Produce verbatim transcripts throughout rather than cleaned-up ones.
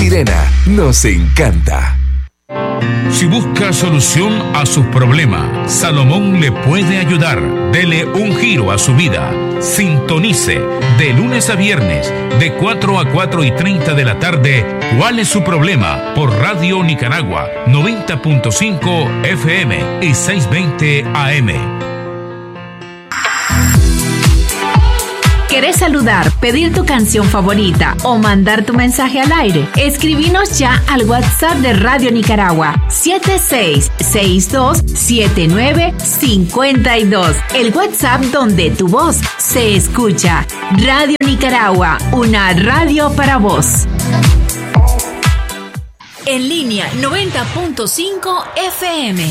Sirena nos encanta. Si busca solución a sus problemas, Salomón le puede ayudar. Dele un giro a su vida. Sintonice de lunes a viernes de cuatro a cuatro y treinta de la tarde. ¿Cuál es su problema? Por Radio Nicaragua noventa punto cinco F M y seiscientos veinte A M. ¿Querés saludar, pedir tu canción favorita o mandar tu mensaje al aire? Escribinos ya al WhatsApp de Radio Nicaragua siete seis seis dos siete nueve cinco dos. El WhatsApp donde tu voz se escucha. Radio Nicaragua, una radio para vos. En línea noventa punto cinco F M.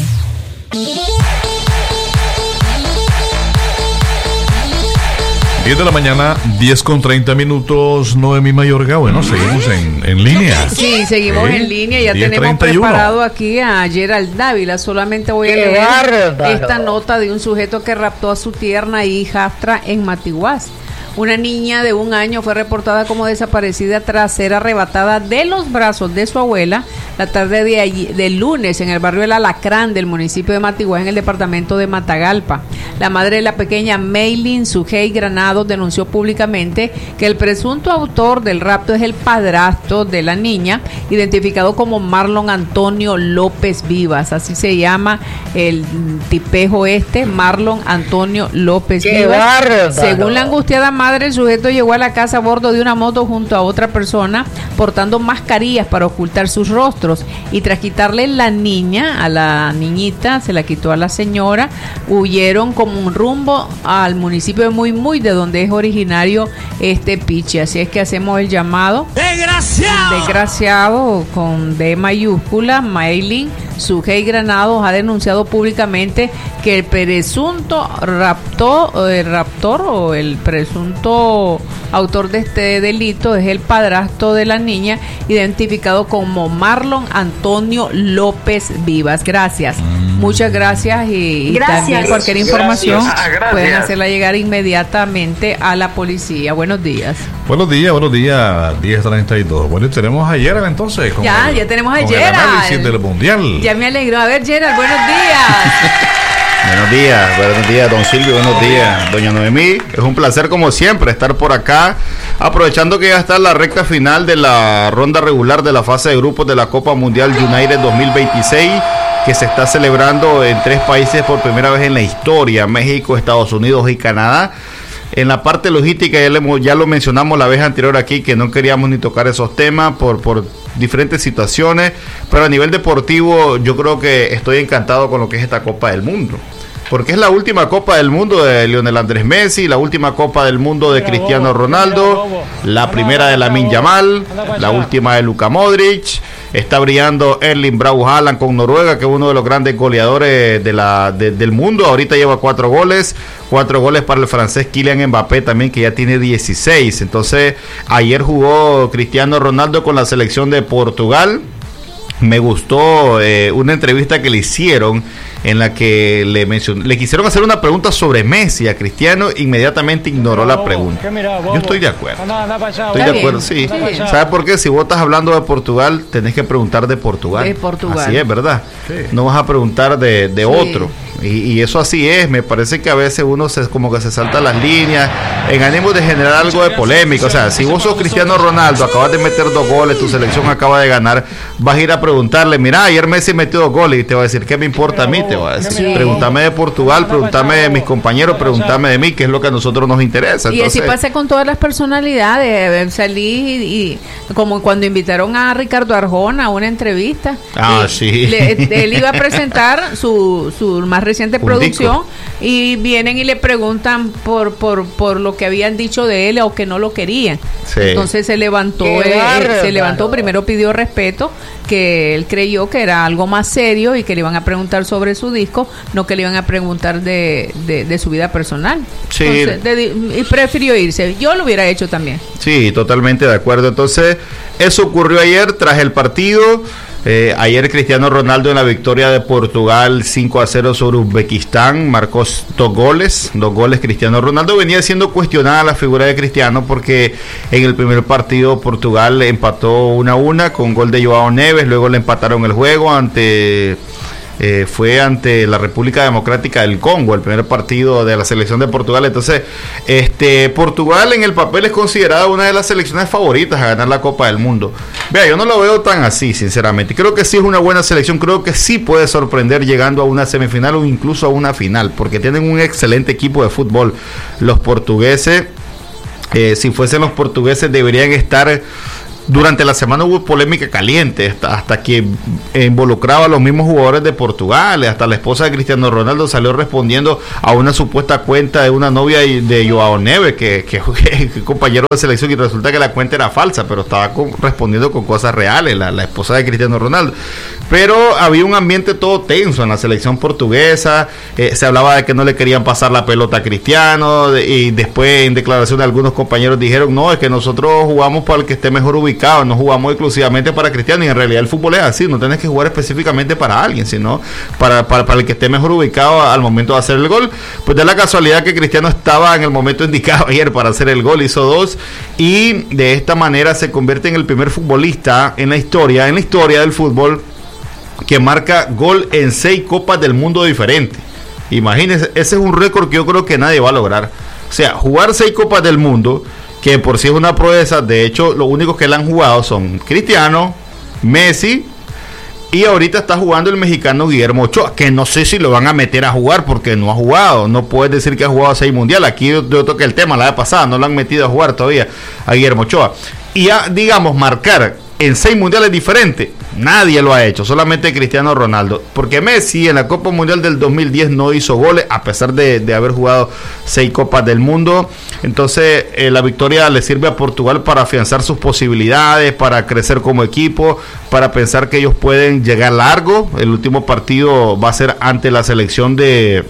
diez de la mañana, diez con treinta minutos, Noemí Mayorga. Bueno, seguimos en, en línea. Sí, seguimos ¿Sí? en línea. Ya diez tenemos treinta y uno. preparado aquí a Gerald Dávila. Solamente voy a leer esta nota de un sujeto que raptó a su tierna hijastra en Matiguás. Una niña de un año fue reportada como desaparecida tras ser arrebatada de los brazos de su abuela la tarde de ayer, del lunes en el barrio El Alacrán del municipio de Matiguás, en el departamento de Matagalpa. La madre de la pequeña, Maylin Sujei Granados, denunció públicamente que el presunto autor del rapto es el padrastro de la niña, identificado como Marlon Antonio López Vivas. Así se llama el tipejo este, Marlon Antonio López ¡Qué Vivas. bárbaro! Según la angustiada madre, el sujeto llegó a la casa a bordo de una moto junto a otra persona portando mascarillas para ocultar sus rostros, y tras quitarle la niña a la niñita, se la quitó a la señora, huyeron como un rumbo al municipio de Muy Muy, de donde es originario este Pichi. Así es que hacemos el llamado. ¡Desgraciado! Desgraciado con D mayúscula. Maylin Sujei Granados ha denunciado públicamente que el presunto raptor, el raptor o el presunto autor de este delito es el padrastro de la niña, identificado como Marlon Antonio López Vivas. Gracias. Mm. Muchas gracias y, y gracias. También cualquier información gracias. Ah, gracias. Pueden hacerla llegar inmediatamente a la policía. Buenos días. Buenos días, buenos días, diez treinta y dos. Bueno, y tenemos a Gerald entonces. Con ya, el, ya tenemos a con Gerald. El análisis del Mundial. Ya me alegró. A ver, Gerald, buenos días. Buenos días, buenos días, don Silvio, buenos días, doña Noemí. Es un placer como siempre estar por acá, aprovechando que ya está la recta final de la ronda regular de la fase de grupos de la Copa Mundial United dos mil veintiséis, que se está celebrando en tres países por primera vez en la historia: México, Estados Unidos y Canadá. En la parte logística ya, le, ya lo mencionamos la vez anterior aquí, que no queríamos ni tocar esos temas por, por diferentes situaciones, pero a nivel deportivo yo creo que estoy encantado con lo que es esta Copa del Mundo, porque es la última Copa del Mundo de Lionel Andrés Messi, la última Copa del Mundo de Cristiano Ronaldo, la primera de Lamine Yamal, la última de Luka Modric. Está brillando Erling Braut Haaland con Noruega, que es uno de los grandes goleadores de la, de, del mundo. Ahorita lleva cuatro goles, cuatro goles para el francés Kylian Mbappé también, que ya tiene dieciséis. Entonces, ayer jugó Cristiano Ronaldo con la selección de Portugal. Me gustó eh, una entrevista que le hicieron en la que le mencionó, le quisieron hacer una pregunta sobre Messi a Cristiano, inmediatamente ignoró la pregunta. Yo estoy de acuerdo. Estoy de acuerdo, sí. ¿Sabes por qué? Si vos estás hablando de Portugal, tenés que preguntar de Portugal. De Portugal. Así es, ¿verdad? Sí. No vas a preguntar de, de sí. otro. Y, y eso así es. Me parece que a veces uno se, como que se salta las líneas en ánimo de generar algo de polémica. O sea, si vos sos Cristiano Ronaldo, acabas de meter dos goles, tu selección acaba de ganar, vas a ir a preguntarle, mira, ayer Messi metió dos goles, y te va a decir, ¿qué me importa a mí? Te va a decir, sí. Pregúntame de Portugal, pregúntame de mis compañeros, pregúntame de mí, que es lo que a nosotros nos interesa. Entonces, y así pasa con todas las personalidades. Salí y, y como cuando invitaron a Ricardo Arjona a una entrevista. Ah, sí. Le, él iba a presentar su, su más reciente un producción disco. Y vienen y le preguntan por, por, por lo que habían dicho de él o que no lo querían. Sí. Entonces se levantó, eh, barro, se levantó, barro. Primero pidió respeto, que él creyó que era algo más serio y que le iban a preguntar sobre su disco, no que le iban a preguntar de, de, de su vida personal. Sí. Entonces, de, y prefirió irse. Yo lo hubiera hecho también. Sí, totalmente de acuerdo. Entonces, eso ocurrió ayer tras el partido. Eh, ayer Cristiano Ronaldo en la victoria de Portugal cinco a cero sobre Uzbekistán marcó dos goles, dos goles Cristiano Ronaldo. Venía siendo cuestionada la figura de Cristiano porque en el primer partido Portugal empató una a una con gol de Joao Neves, luego le empataron el juego ante... Eh, fue ante la República Democrática del Congo, el primer partido de la selección de Portugal. Entonces, este Portugal en el papel es considerada una de las selecciones favoritas a ganar la Copa del Mundo. Vea, yo no lo veo tan así, sinceramente. Creo que sí es una buena selección, creo que sí puede sorprender llegando a una semifinal o incluso a una final, porque tienen un excelente equipo de fútbol. Los portugueses, eh, si fuesen los portugueses, deberían estar... Durante la semana hubo polémica caliente hasta, hasta que involucraba a los mismos jugadores de Portugal. Hasta la esposa de Cristiano Ronaldo salió respondiendo a una supuesta cuenta de una novia de Joao Neves, que, que, que compañero de selección, y resulta que la cuenta era falsa, pero estaba con, respondiendo con cosas reales, la, la esposa de Cristiano Ronaldo. Pero había un ambiente todo tenso en la selección portuguesa. Eh, se hablaba de que no le querían pasar la pelota a Cristiano, de, y después en declaración de algunos compañeros dijeron, no, es que nosotros jugamos para el que esté mejor ubicado, no jugamos exclusivamente para Cristiano, y en realidad el fútbol es así, no tenés que jugar específicamente para alguien, sino para, para, para el que esté mejor ubicado al momento de hacer el gol. Pues da la casualidad que Cristiano estaba en el momento indicado ayer para hacer el gol, hizo dos, y de esta manera se convierte en el primer futbolista en la historia, en la historia del fútbol, que marca gol en seis copas del mundo diferentes. Imagínense, ese es un récord que yo creo que nadie va a lograr. O sea, jugar seis copas del mundo, que por sí es una proeza. De hecho, los únicos que la han jugado son Cristiano, Messi, y ahorita está jugando el mexicano Guillermo Ochoa, que no sé si lo van a meter a jugar porque no ha jugado. No puedes decir que ha jugado seis mundiales. Aquí yo, yo toqué el tema la vez pasada, no lo han metido a jugar todavía a Guillermo Ochoa. Y a, digamos, marcar en seis mundiales diferentes, nadie lo ha hecho, solamente Cristiano Ronaldo, porque Messi en la Copa Mundial del dos mil diez no hizo goles, a pesar de, de haber jugado seis Copas del Mundo. Entonces eh, la victoria le sirve a Portugal para afianzar sus posibilidades, para crecer como equipo, para pensar que ellos pueden llegar largo. El último partido va a ser ante la selección de...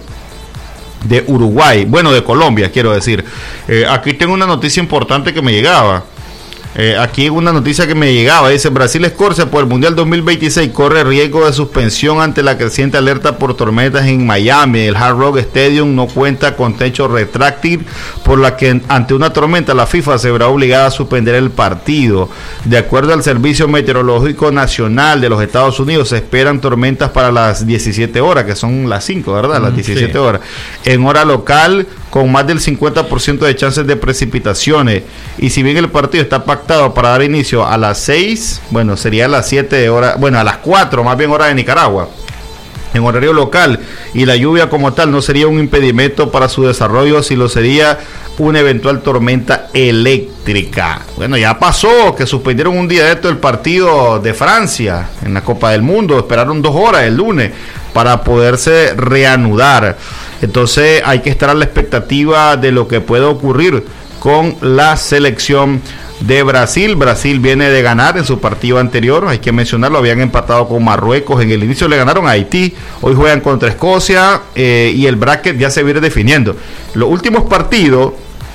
de Uruguay, bueno, de Colombia, quiero decir. Eh, aquí tengo una noticia importante que me llegaba. Eh, aquí una noticia que me llegaba, dice: Brasil Escorcia por el Mundial dos mil veintiséis corre riesgo de suspensión ante la creciente alerta por tormentas en Miami. El Hard Rock Stadium no cuenta con techo retráctil, por la que ante una tormenta la FIFA se verá obligada a suspender el partido. De acuerdo al Servicio Meteorológico Nacional de los Estados Unidos, se esperan tormentas para las diecisiete horas, que son las cinco, ¿verdad? Las diecisiete sí. horas. En hora local, con más del cincuenta por ciento de chances de precipitaciones. Y si bien el partido está pactado para dar inicio a las seis, bueno, sería a las siete horas, bueno, a las cuatro, más bien hora de Nicaragua, en horario local, y la lluvia como tal no sería un impedimento para su desarrollo, si lo sería una eventual tormenta eléctrica. Bueno, ya pasó que suspendieron un día de esto el partido de Francia en la Copa del Mundo, esperaron dos horas el lunes para poderse reanudar. Entonces hay que estar a la expectativa de lo que pueda ocurrir con la selección de Brasil. Brasil viene de ganar en su partido anterior, hay que mencionarlo, habían empatado con Marruecos, en el inicio le ganaron a Haití, hoy juegan contra Escocia, eh, y el bracket ya se viene definiendo. Los últimos partidos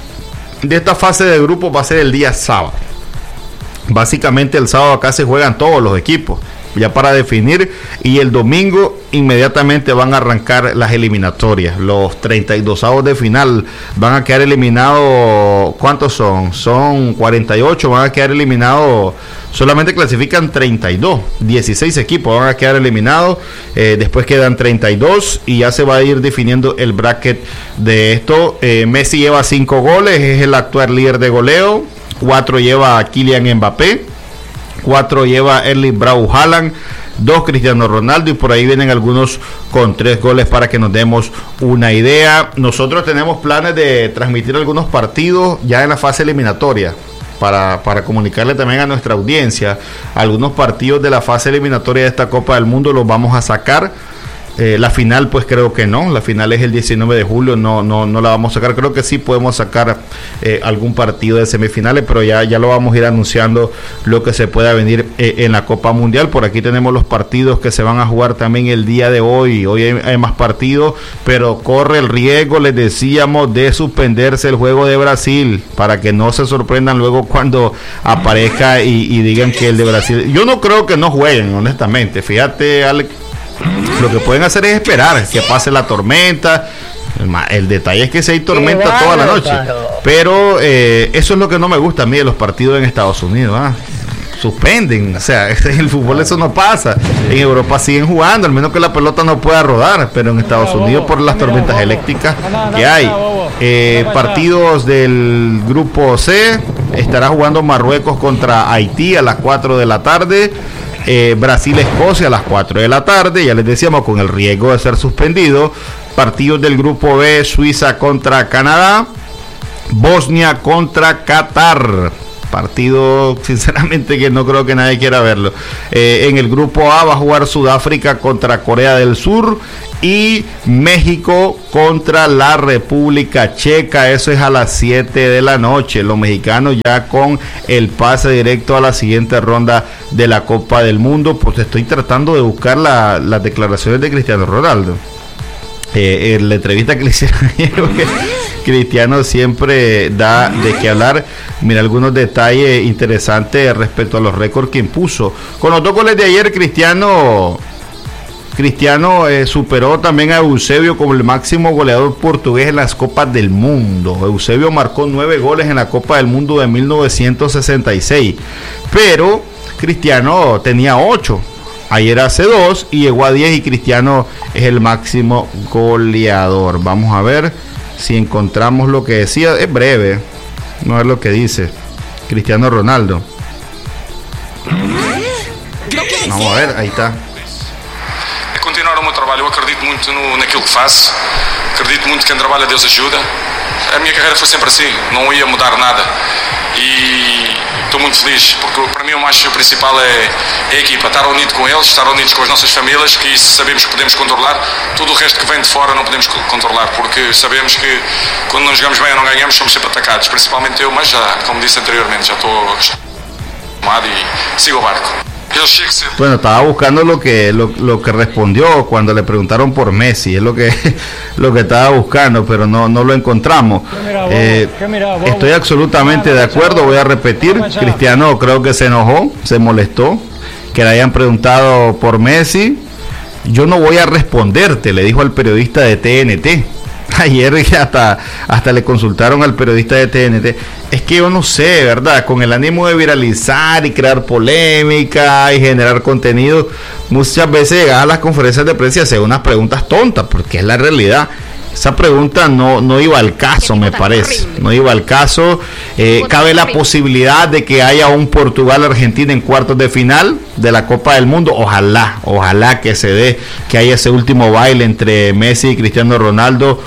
de esta fase de grupos va a ser el día sábado. Básicamente el sábado acá se juegan todos los equipos ya para definir, y el domingo inmediatamente van a arrancar las eliminatorias. Los treinta y dos avos de final van a quedar eliminados. ¿Cuántos son? Son cuarenta y ocho, van a quedar eliminados. Solamente clasifican treinta y dos, dieciséis equipos van a quedar eliminados, eh, después quedan treinta y dos y ya se va a ir definiendo el bracket de esto. eh, Messi lleva cinco goles, es el actual líder de goleo. Cuatro lleva Kylian Mbappé, cuatro lleva Erling Braut Haaland, dos Cristiano Ronaldo, y por ahí vienen algunos con tres goles para que nos demos una idea. Nosotros tenemos planes de transmitir algunos partidos ya en la fase eliminatoria, para, para comunicarle también a nuestra audiencia. Algunos partidos de la fase eliminatoria de esta Copa del Mundo los vamos a sacar Eh, la final, pues creo que no. La final es el diecinueve de julio, no, no, no la vamos a sacar. Creo que sí podemos sacar eh, algún partido de semifinales, pero ya, ya lo vamos a ir anunciando lo que se pueda venir eh, en la Copa Mundial. Por aquí tenemos los partidos que se van a jugar también el día de hoy. Hoy hay, hay más partidos, pero corre el riesgo, les decíamos, de suspenderse el juego de Brasil, para que no se sorprendan luego cuando aparezca y, y digan que el de Brasil. Yo no creo que no jueguen, honestamente. Fíjate, Alex. Lo que pueden hacer es esperar que pase la tormenta. El, el detalle es que si hay tormenta toda la noche. Pero eh, eso es lo que no me gusta a mí de los partidos en Estados Unidos. ¿ah? Suspenden, o sea, en el fútbol eso no pasa. En Europa siguen jugando, al menos que la pelota no pueda rodar. Pero en Estados Unidos, por las tormentas eléctricas que hay. Eh, partidos del grupo C. Estará jugando Marruecos contra Haití a las cuatro de la tarde. Eh, Brasil-Escocia a las cuatro de la tarde, ya les decíamos, con el riesgo de ser suspendido. Partidos del grupo B: Suiza contra Canadá, Bosnia contra Qatar. Partido, sinceramente, que no creo que nadie quiera verlo. Eh, en el grupo A va a jugar Sudáfrica contra Corea del Sur y México contra la República Checa. Eso es a las siete de la noche. Los mexicanos ya con el pase directo a la siguiente ronda de la Copa del Mundo. Pues estoy tratando de buscar la, las declaraciones de Cristiano Ronaldo. Eh, en la entrevista que le hicieron ayer, Cristiano siempre da de qué hablar. Mira algunos detalles interesantes respecto a los récords que impuso. Con los dos goles de ayer, Cristiano Cristiano eh, superó también a Eusebio como el máximo goleador portugués en las Copas del Mundo. Eusebio marcó nueve goles en la Copa del Mundo de mil novecientos sesenta y seis, pero Cristiano tenía ocho. Ayer hace dos y llegó a diez, y Cristiano es el máximo goleador. Vamos a ver si encontramos lo que decía. Es breve, no es lo que dice Cristiano Ronaldo. Vamos a ver, ahí está. É continuar o meu trabalho. Eu acredito muito no, naquilo que faço. Acredito muito que quem trabalha Deus ajuda. A minha carreira foi sempre assim, não ia mudar nada. E estou muito feliz, porque para mim o mais o principal é, é a equipa, estar unido com eles, estar unidos com as nossas famílias, que isso sabemos que podemos controlar. Tudo o resto que vem de fora não podemos controlar, porque sabemos que quando não jogamos bem ou não ganhamos, somos sempre atacados, principalmente eu, mas já, como disse anteriormente, já estou acostumado e sigo o barco. Bueno, estaba buscando lo que lo, lo que respondió cuando le preguntaron por Messi, es lo que lo que estaba buscando, pero no no lo encontramos. Eh, estoy absolutamente de acuerdo, voy a repetir. Cristiano creo que se enojó, se molestó que le hayan preguntado por Messi. Yo no voy a responderte, le dijo al periodista de T N T. Ayer hasta, hasta le consultaron al periodista de T N T. Es que yo no sé, ¿verdad? Con el ánimo de viralizar y crear polémica y generar contenido, muchas veces llegar a las conferencias de prensa y hacer unas preguntas tontas, porque es la realidad. Esa pregunta no, no iba al caso, me parece. No iba al caso. Eh, cabe la posibilidad de que haya un Portugal-Argentina en cuartos de final de la Copa del Mundo. Ojalá, ojalá que se dé, que haya ese último baile entre Messi y Cristiano Ronaldo.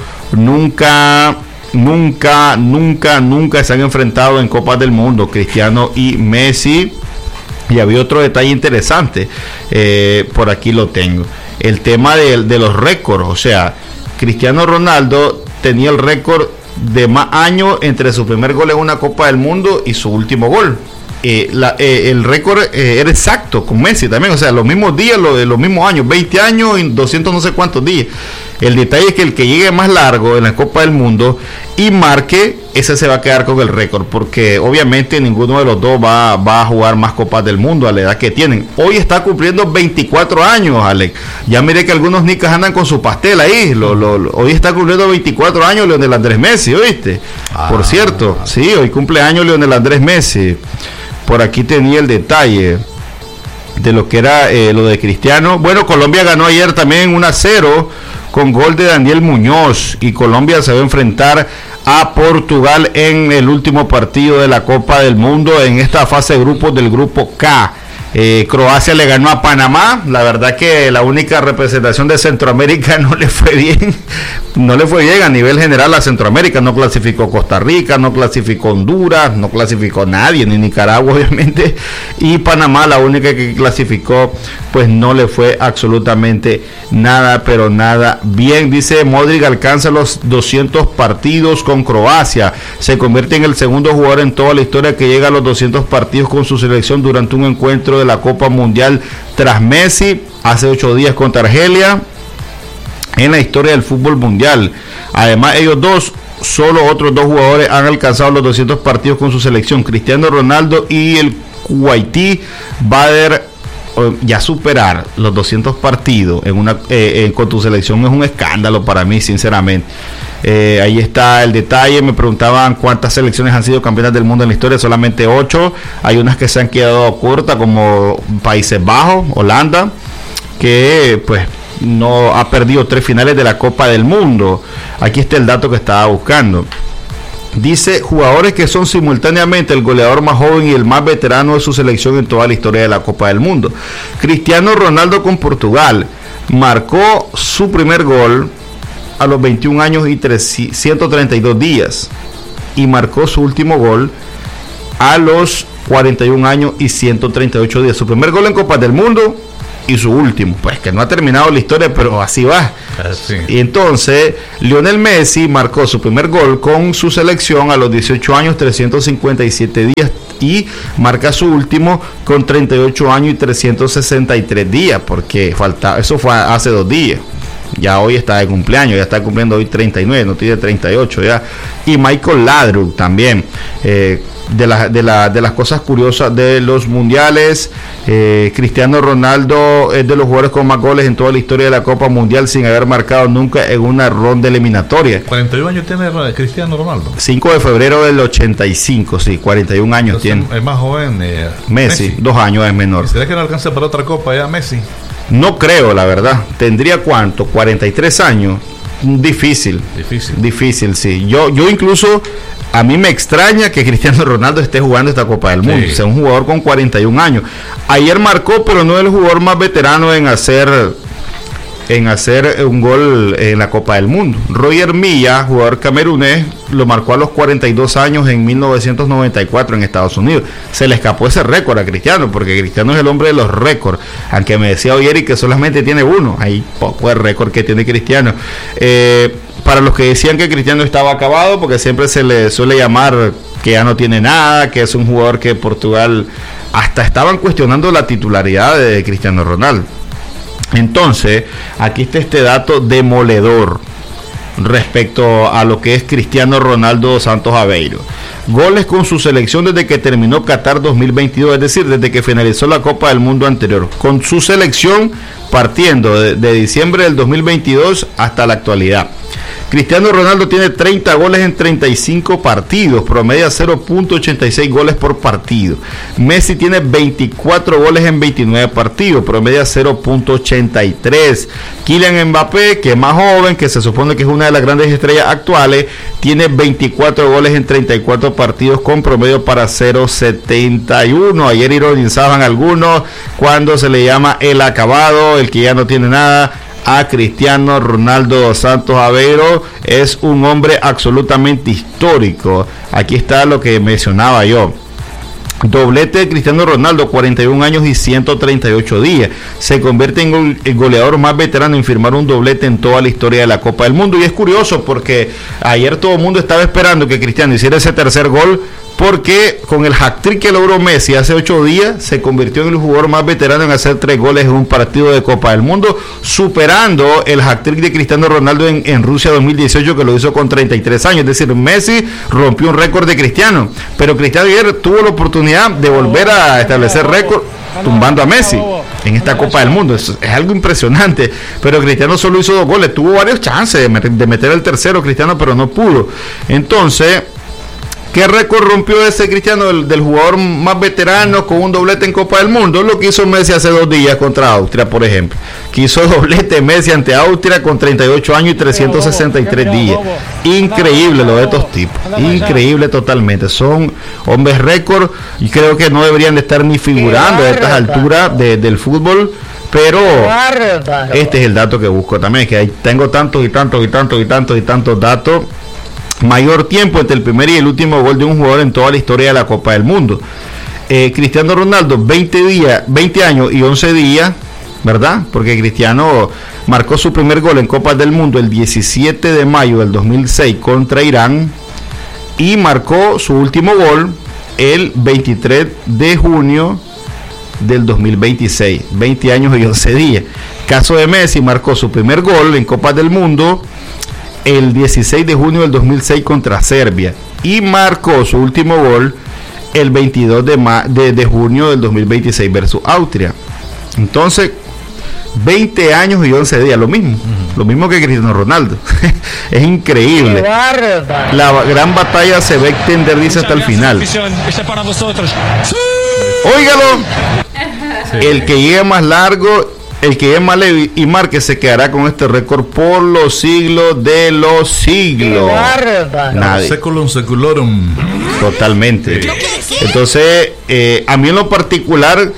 Nunca, nunca, nunca, nunca se han enfrentado en Copas del Mundo, Cristiano y Messi. Y había otro detalle interesante. Eh, por aquí lo tengo. El tema de, de los récords, o sea, Cristiano Ronaldo tenía el récord de más años entre su primer gol en una Copa del Mundo y su último gol. Eh, la, eh, el récord eh, era exacto con Messi también, o sea, los mismos días, los, los mismos años, veinte años y doscientos no sé cuántos días. El detalle es que el que llegue más largo en la Copa del Mundo y marque, ese se va a quedar con el récord, porque obviamente ninguno de los dos va, va a jugar más Copas del Mundo a la edad que tienen. Hoy está cumpliendo veinticuatro años, Alex. Ya miré que algunos nicas andan con su pastel ahí. Lo, lo, lo, hoy está cumpliendo veinticuatro años Lionel Andrés Messi, ¿oíste? Ah, Por cierto, sí, hoy cumple años Lionel Andrés Messi. Por aquí tenía el detalle de lo que era eh, lo de Cristiano. Bueno, Colombia ganó ayer también uno a cero con gol de Daniel Muñoz, y Colombia se va a enfrentar a Portugal en el último partido de la Copa del Mundo en esta fase de grupos del grupo K. Eh, Croacia le ganó a Panamá. La verdad que la única representación de Centroamérica no le fue bien. No le fue bien a nivel general a Centroamérica. No clasificó Costa Rica, no clasificó Honduras, no clasificó nadie, ni Nicaragua obviamente. Y Panamá, la única que clasificó, pues no le fue absolutamente nada, pero nada bien. Dice Modric alcanza los doscientos partidos con Croacia. Se convierte en el segundo jugador en toda la historia que llega a los doscientos partidos con su selección durante un encuentro de la Copa Mundial tras Messi hace ocho días contra Argelia en la historia del fútbol mundial. Además, ellos dos, solo otros dos jugadores han alcanzado los doscientos partidos con su selección, Cristiano Ronaldo y el kuwaití Bader. Ya superar los doscientos partidos en una eh, eh, con tu selección es un escándalo para mí, sinceramente. Eh, ahí está el detalle. Me preguntaban cuántas selecciones han sido campeonas del mundo en la historia. Solamente ocho. Hay unas que se han quedado cortas, como Países Bajos, Holanda, que pues no ha perdido tres finales de la Copa del Mundo. Aquí está el dato que estaba buscando. Dice, jugadores que son simultáneamente el goleador más joven y el más veterano de su selección en toda la historia de la Copa del Mundo. Cristiano Ronaldo con Portugal marcó su primer gol a los veintiún años y ciento treinta y dos días y marcó su último gol a los cuarenta y un años y ciento treinta y ocho días. Su primer gol en Copa del Mundo y su último, pues que no ha terminado la historia, pero así va. Sí. Y entonces Lionel Messi marcó su primer gol con su selección a los dieciocho años, trescientos cincuenta y siete días, y marca su último con treinta y ocho años y trescientos sesenta y tres días, porque falta, eso fue hace dos días. Ya hoy está de cumpleaños, ya está cumpliendo hoy treinta y nueve, no tiene treinta y ocho ya. Y Michael Laudrup también. Eh, de, la, de, la, de las cosas curiosas de los mundiales, eh, Cristiano Ronaldo es de los jugadores con más goles en toda la historia de la Copa Mundial sin haber marcado nunca en una ronda eliminatoria. cuarenta y un años tiene Cristiano Ronaldo. cinco de febrero del ochenta y cinco, sí, cuarenta y un años. Entonces, tiene. Es más joven eh, Messi, Messi, dos años es menor. ¿Será que no alcanza para otra copa ya Messi? No creo, la verdad. ¿Tendría cuánto? cuarenta y tres años. Difícil. Difícil. Difícil, sí. Yo, yo incluso, a mí me extraña que Cristiano Ronaldo esté jugando esta Copa del Mundo. Sí. O sea, un jugador con cuarenta y un años. Ayer marcó, pero no es el jugador más veterano en hacer en hacer un gol en la Copa del Mundo. Roger Milla, jugador camerunés, lo marcó a los cuarenta y dos años en mil novecientos noventa y cuatro en Estados Unidos. Se le escapó ese récord a Cristiano, porque Cristiano es el hombre de los récords, aunque me decía Oyeri que solamente tiene uno. Hay poco de récord que tiene Cristiano. Eh, para los que decían que Cristiano estaba acabado, porque siempre se le suele llamar que ya no tiene nada, que es un jugador que Portugal, hasta estaban cuestionando la titularidad de Cristiano Ronaldo. Entonces, aquí está este dato demoledor respecto a lo que es Cristiano Ronaldo Santos Aveiro. Goles con su selección desde que terminó Qatar dos mil veintidós, es decir, desde que finalizó la Copa del Mundo anterior. Con su selección partiendo de, de diciembre del dos mil veintidós hasta la actualidad. Cristiano Ronaldo tiene treinta goles en treinta y cinco partidos, promedia cero punto ochenta y seis goles por partido. Messi tiene veinticuatro goles en veintinueve partidos, promedia cero punto ochenta y tres. Kylian Mbappé, que es más joven, que se supone que es una de las grandes estrellas actuales, tiene veinticuatro goles en treinta y cuatro partidos con promedio para cero punto setenta y uno. Ayer ironizaban algunos cuando se le llama el acabado, el que ya no tiene nada. A Cristiano Ronaldo Santos Aveiro es un hombre absolutamente histórico. Aquí está lo que mencionaba yo. Doblete de Cristiano Ronaldo, cuarenta y un años y ciento treinta y ocho días. Se convierte en el goleador más veterano en firmar un doblete en toda la historia de la Copa del Mundo. Y es curioso porque ayer todo el mundo estaba esperando que Cristiano hiciera ese tercer gol, porque con el hat-trick que logró Messi hace ocho días, se convirtió en el jugador más veterano en hacer tres goles en un partido de Copa del Mundo, superando el hat-trick de Cristiano Ronaldo en, en Rusia dos mil dieciocho, que lo hizo con treinta y tres años. Es decir, Messi rompió un récord de Cristiano, pero Cristiano ayer tuvo la oportunidad de volver a establecer récord tumbando a Messi en esta Copa del Mundo. Es, es algo impresionante, pero Cristiano solo hizo dos goles. Tuvo varios chances de, de meter el tercero Cristiano, pero no pudo. Entonces, ¿Qué récord rompió ese Cristiano del, del jugador más veterano con un doblete en Copa del Mundo? Lo que hizo Messi hace dos días contra Austria, por ejemplo. Que hizo doblete Messi ante Austria con treinta y ocho años y trescientos sesenta y tres días. Increíble lo de estos tipos. Increíble totalmente. Son hombres récord y creo que no deberían de estar ni figurando a estas alturas de, del fútbol. Pero este es el dato que busco también, que hay, tengo tantos y tantos y tantos y tantos y tantos datos. Mayor tiempo entre el primer y el último gol de un jugador en toda la historia de la Copa del Mundo. Eh, Cristiano Ronaldo, veinte días, veinte años y once días, ¿verdad? Porque Cristiano marcó su primer gol en Copa del Mundo el diecisiete de mayo del dos mil seis contra Irán y marcó su último gol el veintitrés de junio del dos mil veintiséis, veinte años y once días. Caso de Messi, marcó su primer gol en Copa del Mundo el dieciséis de junio del dos mil seis contra Serbia y marcó su último gol el veintidós de, ma- de, de junio del dos mil veintiséis versus Austria. Entonces, veinte años y once días, lo mismo, uh-huh. lo mismo que Cristiano Ronaldo. Es increíble. La gran batalla se va a extender, dice, hasta el final. Óigalo, sí. El que llegue más largo, el que llegue más leve y marque se quedará con este récord por los siglos de los siglos. Nadie. Seculum seculorum. Totalmente. Sí. Entonces, eh, a mí en lo particular,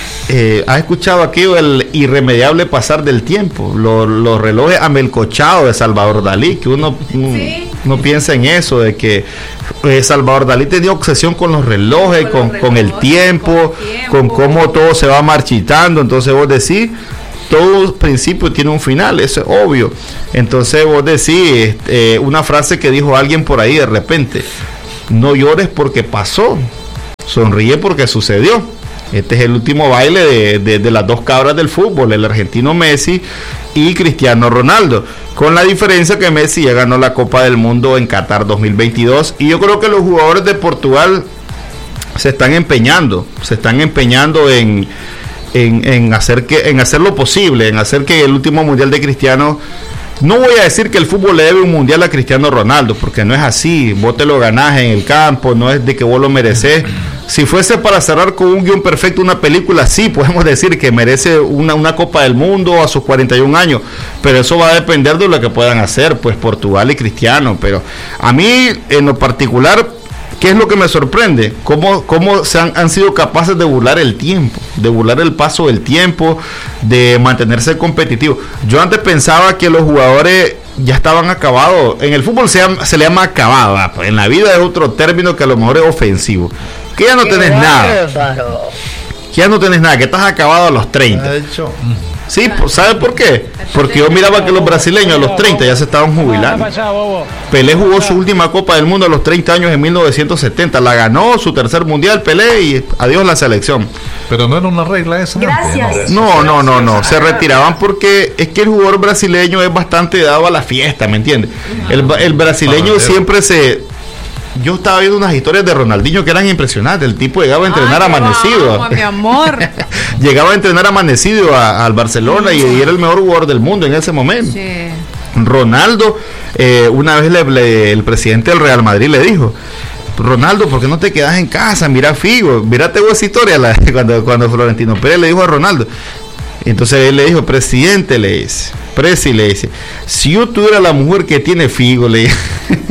eh, ¿has escuchado aquí el irremediable pasar del tiempo? Los, los relojes amelcochados de Salvador Dalí, que uno, sí. uno piensa en eso, de que eh, Salvador Dalí tenía obsesión con los relojes, con, con, con el tiempo, con, con cómo todo se va marchitando. Entonces vos decís, todo principio tiene un final, eso es obvio. Entonces vos decís, eh, una frase que dijo alguien por ahí de repente: no llores porque pasó, sonríe porque sucedió. Este es el último baile de, de, de las dos cabras del fútbol, el argentino Messi y Cristiano Ronaldo, con la diferencia que Messi ya ganó la Copa del Mundo en Qatar dos mil veintidós, y yo creo que los jugadores de Portugal se están empeñando, se están empeñando en, en, en, hacer que, en hacer lo posible, en hacer que el último mundial de Cristiano, no voy a decir que el fútbol le debe un mundial a Cristiano Ronaldo, porque no es así, vos te lo ganás en el campo, no es de que vos lo mereces. Si fuese para cerrar con un guión perfecto una película, sí, podemos decir que merece una, una Copa del Mundo a sus cuarenta y un años, pero eso va a depender de lo que puedan hacer, pues Portugal y Cristiano. Pero a mí, en lo particular, ¿qué es lo que me sorprende? Cómo, cómo se han, han sido capaces de burlar el tiempo, de burlar el paso del tiempo, de mantenerse competitivos. Yo antes pensaba que los jugadores ya estaban acabados. En el fútbol se, se le llama acabado, en la vida es otro término que a lo mejor es ofensivo. Que ya no tenés nada. Que ya no tenés nada, que estás acabado a los treinta. Sí, ¿sabes por qué? Porque yo miraba que los brasileños a los treinta ya se estaban jubilando. Pelé jugó su última Copa del Mundo a los treinta años en mil novecientos setenta. La ganó, su tercer mundial, Pelé, y adiós la selección. Pero no era una regla esa. Gracias. No, no, no, no. Se retiraban porque es que el jugador brasileño es bastante dado a la fiesta, ¿me entiendes? El, el brasileño siempre se... Yo estaba viendo unas historias de Ronaldinho que eran impresionantes. El tipo llegaba a entrenar Ay, amanecido. Vamos, mi amor. Llegaba a entrenar amanecido a, al Barcelona y, y era el mejor jugador del mundo en ese momento. Sí. Ronaldo, eh, una vez le, le, el presidente del Real Madrid le dijo: Ronaldo, ¿por qué no te quedas en casa? Mira Figo, mírate esa historia la, cuando, cuando Florentino Pérez le dijo a Ronaldo. Entonces él le dijo: presidente, le dice, presi, le dice, si yo tuviera la mujer que tiene Figo, le dice,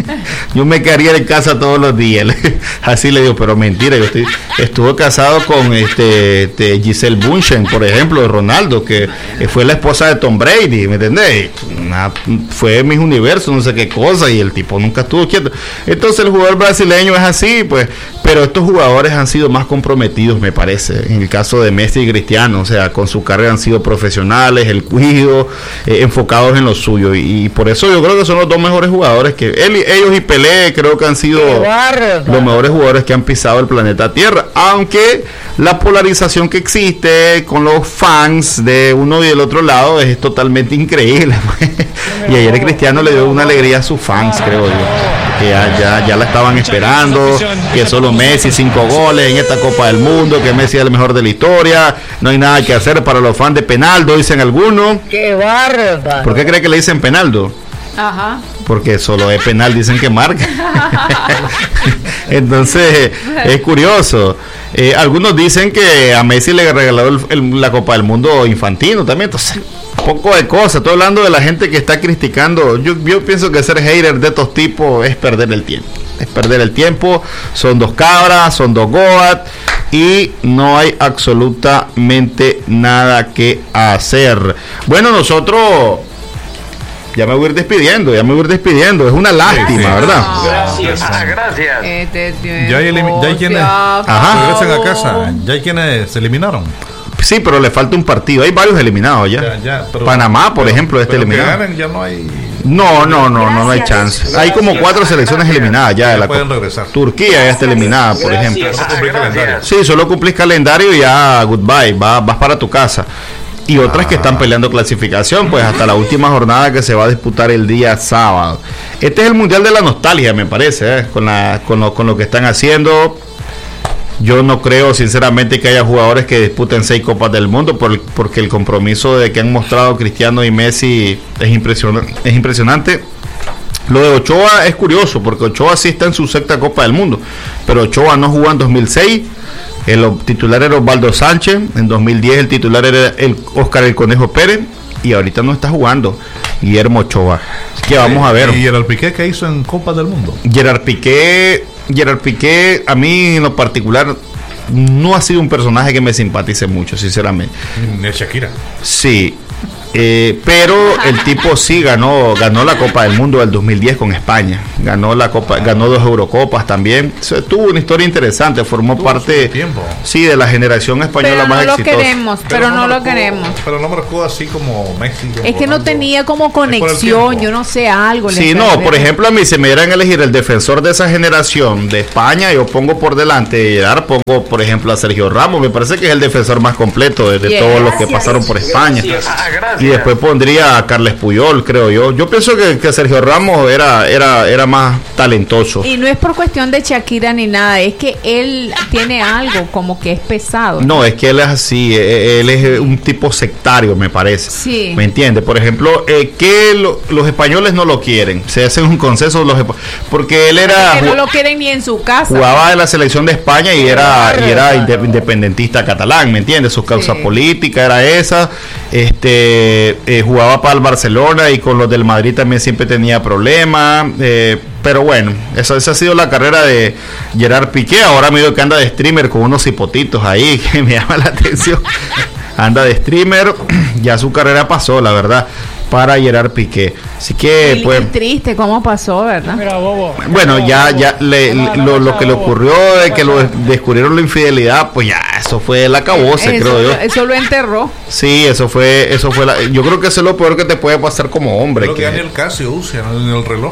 yo me quedaría en casa todos los días. Así le digo, pero mentira, yo estoy, estuvo casado con este, este Giselle Bunchen, por ejemplo, de Ronaldo, que fue la esposa de Tom Brady, ¿me entendés? Una, fue Miss Universo, no sé qué cosa, y el tipo nunca estuvo quieto. Entonces el jugador brasileño es así, pues, pero estos jugadores han sido más comprometidos, me parece, en el caso de Messi y Cristiano, o sea, con su carrera han sido profesionales, el cuido, eh, enfocados en lo suyo, y, y por eso yo creo que son los dos mejores jugadores que él, ellos y Pelé creo que han sido los mejores jugadores que han pisado el planeta Tierra, aunque la polarización que existe con los fans de uno y del otro lado es totalmente increíble. Y ayer el Cristiano le dio una alegría a sus fans, creo yo, que ya, ya, ya la estaban esperando, que solo Messi cinco goles en esta Copa del Mundo, que Messi es el mejor de la historia, no hay nada que hacer para los fans de Penaldo, dicen algunos. ¡Qué bárbaro! ¿Por qué cree que le dicen Penaldo? Ajá. Porque solo es penal, dicen que marca. Entonces, es curioso. Eh, algunos dicen que a Messi le regaló el, el, la Copa del Mundo Infantino también. Entonces, poco de cosas. Estoy hablando de la gente que está criticando. Yo, yo pienso que ser hater de estos tipos es perder el tiempo. Es perder el tiempo. Son dos cabras, son dos goat y no hay absolutamente nada que hacer. Bueno, nosotros ya me voy a ir despidiendo, ya me voy a ir despidiendo. Es una lástima, sí, sí. ¿verdad? Gracias, ah, gracias. Este ya hay, elimi- ya hay quienes Ajá. regresan a casa, ya hay quienes se eliminaron. Sí, pero le falta un partido. Hay varios eliminados ya. ya, ya pero, Panamá, por pero, ejemplo, está eliminado. Ganen, ya no hay. No, no, no, no, no hay chance. Gracias. Hay como cuatro selecciones gracias. eliminadas ya. ya de la pueden regresar. Turquía ya está eliminada, por gracias. ejemplo. Sí, solo cumplís calendario y ya goodbye, vas, vas para tu casa. Y otras ah. que están peleando clasificación, pues hasta la última jornada que se va a disputar el día sábado. Este es el Mundial de la Nostalgia, me parece, ¿eh? con, la, con, lo, con lo que están haciendo. Yo no creo sinceramente que haya jugadores que disputen seis Copas del Mundo por, porque el compromiso de que han mostrado Cristiano y Messi es impresionante, es impresionante. Lo de Ochoa es curioso porque Ochoa sí está en su sexta Copa del Mundo, pero Ochoa no jugó en dos mil seis. El titular era Osvaldo Sánchez, en dos mil diez el titular era el Óscar el Conejo Pérez y ahorita no está jugando Guillermo Ochoa. Así que vamos a ver. ¿Y Gerard Piqué qué hizo en Copa del Mundo? Gerard Piqué, Gerard Piqué a mí en lo particular no ha sido un personaje que me simpatice mucho, sinceramente. Ni Shakira. Sí. Eh, pero el tipo sí ganó ganó la Copa del Mundo del dos mil diez con España, ganó la Copa, ganó dos Eurocopas también. O sea, tuvo una historia interesante, formó tuvo parte sí de la generación española pero más no exitosa. Lo queremos, pero, pero no, no lo queremos. Pero no marcó así como Messi. Es que no tenía como conexión, yo no sé algo. Sí, no, por ejemplo a mí se me dieran a elegir el defensor de esa generación de España, yo pongo por delante de Gerard, pongo por ejemplo a Sergio Ramos, me parece que es el defensor más completo de, de yes, todos los que pasaron por España. Y después pondría a Carles Puyol, creo yo. Yo pienso que, que Sergio Ramos era, era, era más talentoso. Y no es por cuestión de Shakira ni nada, es que él tiene algo como que es pesado. No, es que él es así, él es un tipo sectario, me parece. Sí. ¿Me entiendes? Por ejemplo, eh, que lo, los españoles no lo quieren, se hacen un consenso los porque él era... Porque no lo quieren ni en su casa. Jugaba en la selección de España y era, y era independentista catalán, ¿me entiendes? Su causa sí. política era esa, este... Eh, jugaba para el Barcelona y con los del Madrid también siempre tenía problemas, eh, pero bueno, esa, esa ha sido la carrera de Gerard Piqué. Ahora me digo que anda de streamer con unos hipotitos ahí que me llama la atención. Anda de streamer, ya su carrera pasó, la verdad, para Gerard Piqué. Así que muy pues triste cómo pasó, ¿verdad? Mira, bobo. Bueno, ya ya le, lo, lo que le ocurrió de que lo descubrieron la infidelidad, pues ya eso fue el acabose, eso, creo yo. Eso lo enterró. Sí, eso fue eso fue la, yo creo que eso es lo peor que te puede pasar como hombre. Creo que, que Daniel Casio usa en el reloj.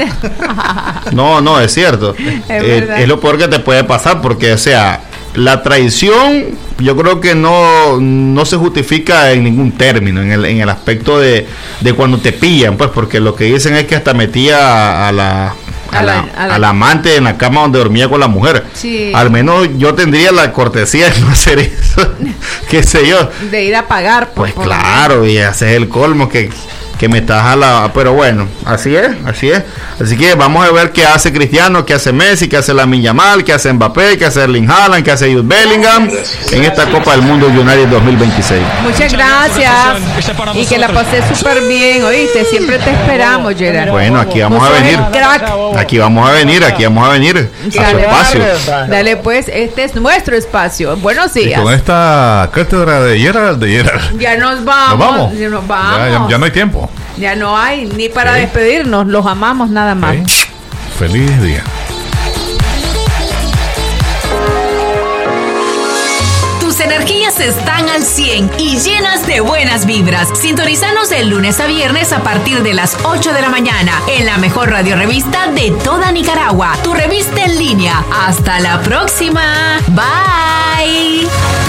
¿Ah? No, no, es cierto. Es, eh, es lo peor que te puede pasar porque, o sea, la traición yo creo que no, no se justifica en ningún término, en el, en el aspecto de, de cuando te pillan, pues, porque lo que dicen es que hasta metía a la... A la, a la, al amante en la cama donde dormía con la mujer. Sí. Al menos yo tendría la cortesía de no hacer eso. Qué sé yo. De ir a pagar. Pues claro, y hacer el colmo que, que me estás a la... Pero bueno, así es, así es. Así que vamos a ver qué hace Cristiano, qué hace Messi, qué hace Lamine Yamal, qué hace Mbappé, qué hace Erling Haaland, qué hace Jude Bellingham en esta Copa del Mundo United dos mil veintiséis. Muchas gracias y que la pasé súper bien, oíste, siempre te esperamos, Gerard. Bueno, aquí vamos a venir. Aquí vamos a venir, aquí vamos a venir a su espacio. Dale pues, este es nuestro espacio. Buenos días. Y con esta cátedra de Gerard, de Gerard. Ya nos vamos. Nos vamos. Ya, nos vamos. Ya, ya, ya no hay tiempo. Ya no hay ni para ¿Sí? despedirnos, los amamos nada más. ¿Sí? Feliz día. Tus energías están al cien y llenas de buenas vibras. Sintonizanos de lunes a viernes a partir de las ocho de la mañana en la mejor radio revista de toda Nicaragua, tu revista en línea. Hasta la próxima. Bye.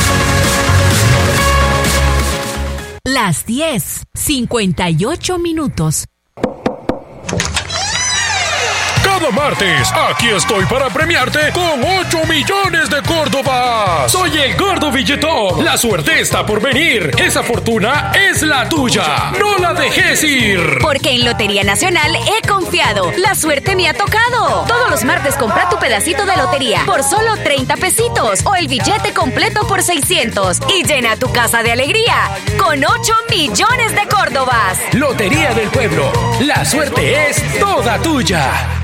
Las diez, cincuenta y ocho minutos. cada martes, aquí estoy para premiarte con ocho millones de Córdobas. Soy el Gordo Billetón. La suerte está por venir. Esa fortuna es la tuya. No la dejes ir. Porque en Lotería Nacional he confiado. La suerte me ha tocado. Todos los martes compra tu pedacito de lotería por solo treinta pesitos o el billete completo por seiscientos y llena tu casa de alegría con ocho millones de Córdobas. Lotería del Pueblo. La suerte es toda tuya.